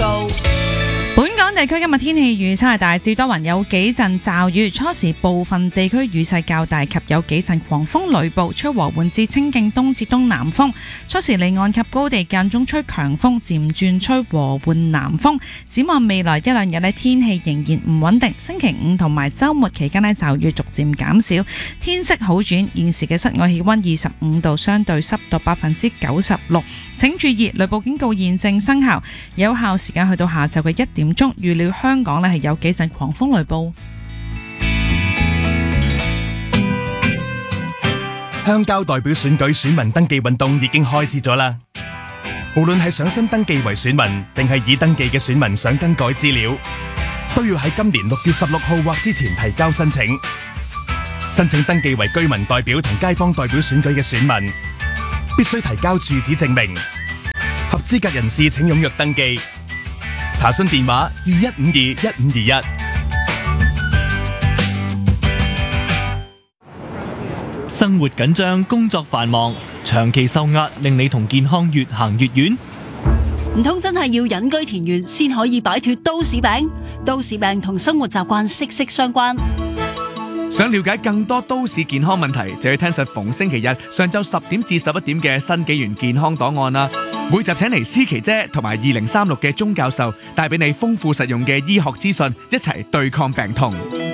告。 本港地區今日天氣預測係大致多雲，有幾陣驟雨，初時部分地區雨勢較大及有幾陣狂風雷暴，吹和緩至清勁東至東南風，初時離岸及高地間中吹強風，漸轉吹和緩南風。展望未來一兩日呢，天氣仍然唔穩定，星期五同埋週末期間呢，驟雨逐漸減少，天色好轉。現時嘅室外氣溫25度，相對濕度96%。請注意，雷暴警告現正生效，有效時間去到下晝嘅1點鐘。預料香港呢係有幾陣狂風雷暴。 鄉郊代表選舉選民登記運動已經開始咗啦。無論係想新登記為選民，定係已登記嘅選民想更改資料，都要喺今年6月16號或之前提交申請。申請登記為居民代表同街坊代表選舉嘅選民，必須提交住址證明。合資格人士請踴躍登記。查詢電話21521521。 生活緊張，工作繁忙，長期受壓，令你同健康越行越遠。 唔通真係要隱居田園先可以擺脫都市病？都市病同生活習慣息息相關。 想了解更多都市健康問題，就要聽實逢星期日上晝10點至11點嘅新紀元健康檔案啦。每集請嚟思琪姐同埋2036嘅鐘教授，帶俾你豐富實用嘅醫學資訊，一齊對抗病痛。